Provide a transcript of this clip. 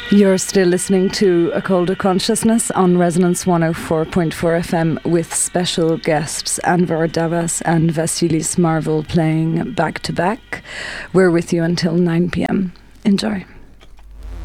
You're still listening to A Colder Consciousness on Resonance 104.4 FM with special guests Anvar Davas and Vasilis Marvel playing back to back. We're with you until 9 p.m. Enjoy.